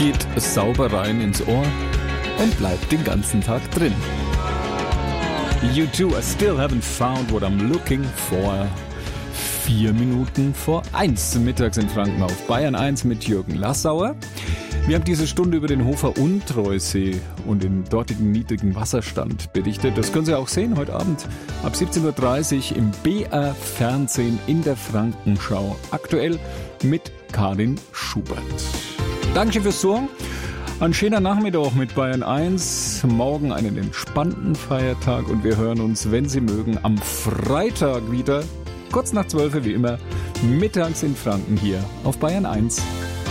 geht sauber rein ins Ohr und bleibt den ganzen Tag drin. U2, I still haven't found what I'm looking for. 4 Minuten vor 1 mittags in Franken auf Bayern 1 mit Jürgen Lassauer. Wir haben diese Stunde über den Hofer Untreusee und den dortigen niedrigen Wasserstand berichtet. Das können Sie auch sehen heute Abend ab 17.30 Uhr im BR Fernsehen in der Frankenschau. Aktuell mit Karin Schubert. Danke fürs Zuhören. Ein schöner Nachmittag mit Bayern 1. Morgen einen entspannten Feiertag und wir hören uns, wenn Sie mögen, am Freitag wieder. Kurz nach 12 Uhr wie immer, mittags in Franken hier auf Bayern 1.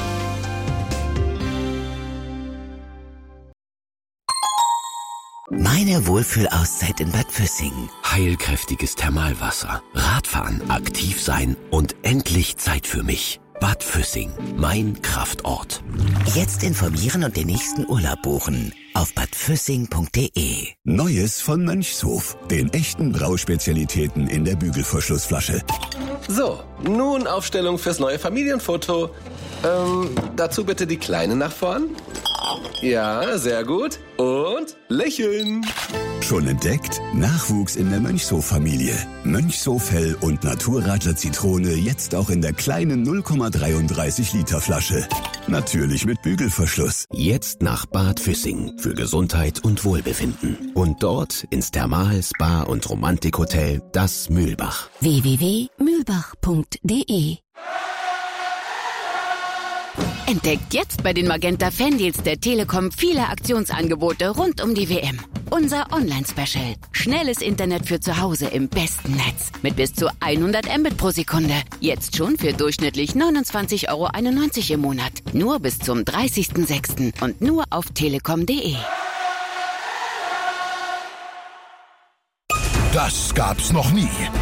Meine Wohlfühlauszeit in Bad Füssing. Heilkräftiges Thermalwasser, Radfahren, aktiv sein und endlich Zeit für mich. Bad Füssing, mein Kraftort. Jetzt informieren und den nächsten Urlaub buchen auf badfüssing.de. Neues von Mönchshof, den echten Brauspezialitäten in der Bügelverschlussflasche. So, nun Aufstellung fürs neue Familienfoto. Dazu bitte die Kleine nach vorn. Ja, sehr gut. Und lächeln. Schon entdeckt? Nachwuchs in der Mönchshof-Familie. Mönchshof Hell und Naturradler Zitrone jetzt auch in der kleinen 0,33 Liter Flasche. Natürlich mit Bügelverschluss. Jetzt nach Bad Füssing für Gesundheit und Wohlbefinden. Und dort ins Thermal-, Spa- und Romantikhotel Das Mühlbach. www.mühlbach.de. Entdeckt jetzt bei den Magenta Fandeals der Telekom viele Aktionsangebote rund um die WM. Unser Online-Special. Schnelles Internet für zu Hause im besten Netz. Mit bis zu 100 Mbit pro Sekunde. Jetzt schon für durchschnittlich 29,91 € im Monat. Nur bis zum 30.06. und nur auf telekom.de. Das gab's noch nie.